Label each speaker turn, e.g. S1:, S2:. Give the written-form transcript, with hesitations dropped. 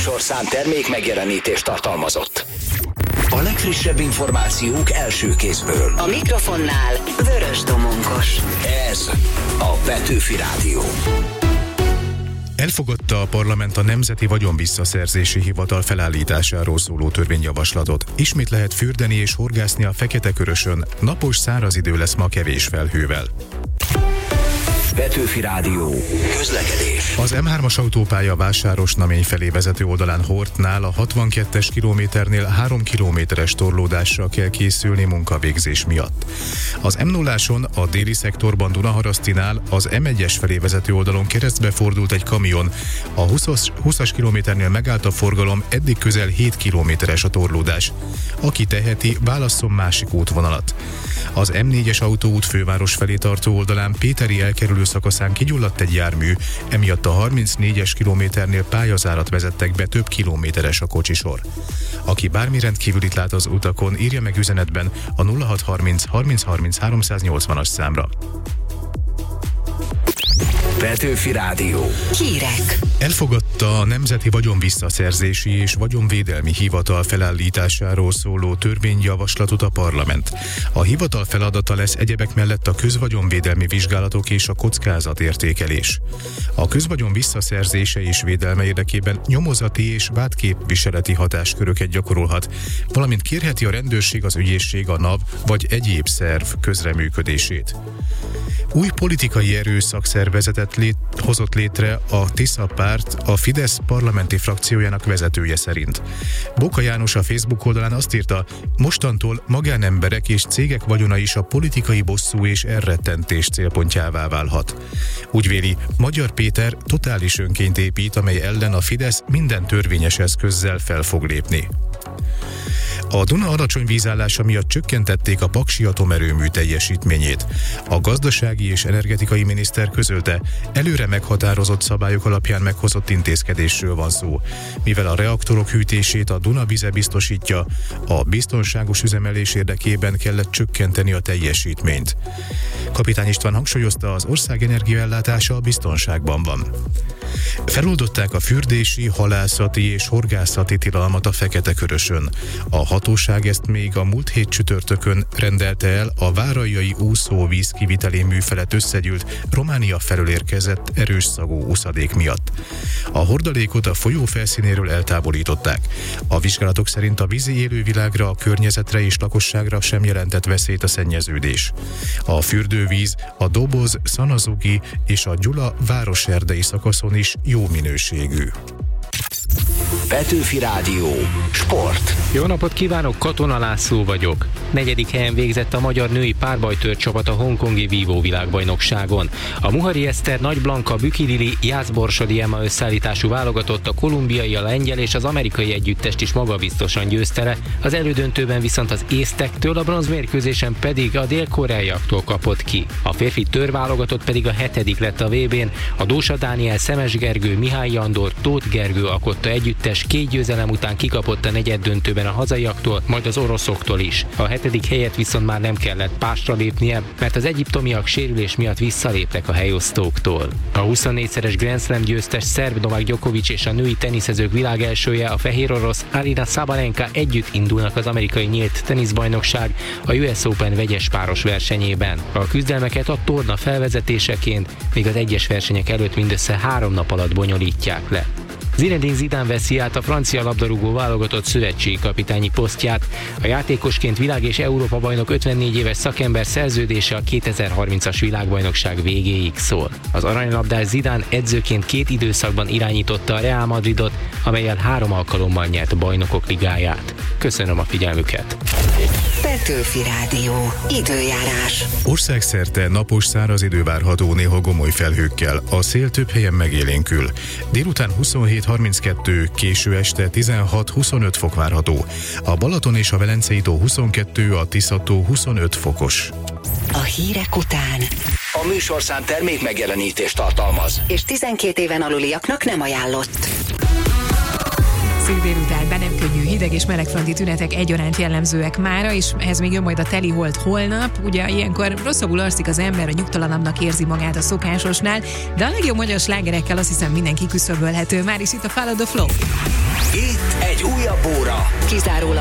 S1: műsorszám termék megjelenítést tartalmazott. A legfrissebb információk első kézből.
S2: A mikrofonnál Vörös Domonkos.
S1: Ez a Petőfi Rádió.
S3: Elfogadta a parlament a Nemzeti Vagyonvisszaszerzési Hivatal felállításáról szóló törvényjavaslatot. Ismét lehet fürdeni és horgászni a Fekete-Körösön. Napos, száraz idő lesz ma kevés felhővel.
S1: Petőfi Rádió. Közlekedés.
S3: Az M3-as autópálya Vásárosnamény felé vezető oldalán Hortnál a 62-es kilométernél 3 kilométeres torlódásra kell készülni munkavégzés miatt. Az M0-áson a déli szektorban Dunaharasztinál az M1-es felé vezető oldalon keresztbe fordult egy kamion. A 20-as kilométernél megállt a forgalom, eddig közel 7 kilométeres a torlódás. Aki teheti, válasszon másik útvonalat. Az M4-es autóút főváros felé tartó oldalán Péteri elkerülő szakaszán kigyulladt egy jármű, emiatt a 34-es kilométernél pályazárat vezettek be, több kilométeres a kocsisor. Aki bármi rendkívülit lát az utakon, írja meg üzenetben a 0630 30 30 380-as számra.
S1: Petőfi Rádió.
S2: Hírek.
S3: Elfogadta a Nemzeti Vagyonvisszaszerzési és Vagyonvédelmi Hivatal felállításáról szóló törvényjavaslatot a parlament. A hivatal feladata lesz egyebek mellett a közvagyonvédelmi vizsgálatok és a kockázatértékelés. A közvagyon visszaszerzése és védelme érdekében nyomozati és vádképviseleti hatásköröket gyakorolhat, valamint kérheti a rendőrség, az ügyészség, a NAV vagy egyéb szerv közreműködését. Új politikai erőszakszervezetet hozott létre a Tisza párt, a Fidesz parlamenti frakciójának vezetője szerint. Boka János a Facebook oldalán azt írta, mostantól magánemberek és cégek vagyona is a politikai bosszú és elrettentés célpontjává válhat. Úgy véli, Magyar Péter totális önként épít, amely ellen a Fidesz minden törvényes eszközzel fel fog lépni. A Duna alacsony vízállása miatt csökkentették a paksi atomerőmű teljesítményét. A gazdasági és energetikai miniszter közölte, előre meghatározott szabályok alapján meghozott intézkedésről van szó. Mivel a reaktorok hűtését a Duna vize biztosítja, a biztonságos üzemelés érdekében kellett csökkenteni a teljesítményt. Kapitány István hangsúlyozta, az ország energiaellátása a biztonságban van. Feloldották a fürdési, halászati és horgászati tilalmat a Fekete-Körösön. A hatóság ezt még a múlt hét csütörtökön rendelte el a várajai úszóvíz kiviteli mű felett összegyűlt, Románia felől érkezett erős szagú uszadék miatt. A hordalékot a folyó felszínéről eltávolították. A vizsgálatok szerint a vízi élővilágra, a környezetre és lakosságra sem jelentett veszélyt a szennyeződés. A fürdővíz a Doboz, Szanazugi és a Gyula városerdei szakaszon is jó minőségű.
S1: Petőfi Rádió. Sport.
S4: Jó napot kívánok, Katona László vagyok. 4. helyen végzett a magyar női párbajtőr csapat a hongkongi vívó világbajnokságon. A Muhari Eszter, Nagy Blanka, Büki Lili, Jászborsodi Emma összeállítású válogatott a kolumbiai, a lengyel és az amerikai együttest is magabiztosan győzte le, az elődöntőben viszont az észtektől, a bronzmérkőzésen pedig a dél-koreaiaktól kapott ki. A férfi tőrválogatott pedig a 7. lett a VB-n, a Dósa Dániel, Szemes Gergő, Mihály Andor, Tóth Gergő alkotta együttes 2 győzelem után kikapott a negyeddöntőben a hazaiaktól, majd az oroszoktól is. A 7. helyet viszont már nem kellett pástra lépnie, mert az egyiptomiak sérülés miatt visszaléptek a helyosztóktól. A 24-szeres Grand Slam győztes szerb Novák Djokovic és a női teniszezők világelsője, a fehér orosz Aryna Sabalenka együtt indulnak az amerikai nyílt teniszbajnokság, a US Open vegyes páros versenyében. A küzdelmeket a torna felvezetéseként, még az egyes versenyek előtt mindössze 3 nap alatt bonyolítják le. Zinedine Zidane veszi át a francia labdarúgó válogatott szövetségi kapitányi posztját. A játékosként világ- és Európa-bajnok 54 éves szakember szerződése a 2030-as világbajnokság végéig szól. Az aranylabdás Zidane edzőként 2 időszakban irányította a Real Madridot, amellyel 3 alkalommal nyert a Bajnokok Ligáját. Köszönöm a figyelmüket!
S2: Petőfi Rádió. Időjárás.
S3: Országszerte napos, száraz idő várható, néha gomoly felhőkkel. A szél több helyen megélénkül. Délután 27-32, késő este 16-25 fok várható. A Balaton és a Velencei tó 22, a Tisza-tó 25 fokos.
S2: A hírek után
S1: A műsorszám termék megjelenítést tartalmaz.
S2: és 12 éven aluliaknak nem ajánlott.
S5: Szép délután, be nem könnyű, hideg és melegfronti tünetek egyaránt jellemzőek mára, és ehhez még jön majd a teli hold holnap. Ugye ilyenkor rosszabbul alszik az ember, a nyugtalanabbnak érzi magát a szokásosnál, de a legjobb magyar slágerekkel azt hiszem mindenki küszöbölhető. Már is itt a Follow the Flow.
S1: Itt egy újabb óra.
S2: Kizárólag